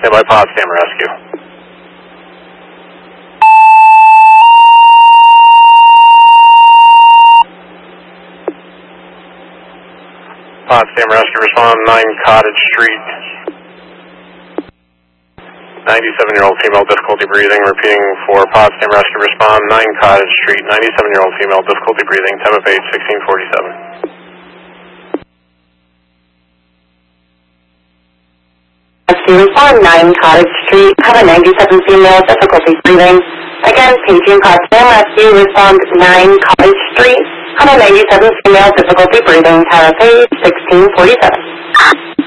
Stand by Potsdam Rescue. Potsdam Rescue, respond 9 Cottage Street. 97-year-old female, difficulty breathing. Repeating for Potsdam Rescue, respond 9 Cottage Street. 97-year-old female, difficulty breathing. Time of age 1647. Respond 9 Cottage Street. Have a 97 female, difficulty breathing. Again, paging Potsdam Rescue. Respond 9 Cottage Street. Have a 97 female, difficulty breathing. Time of age 1647.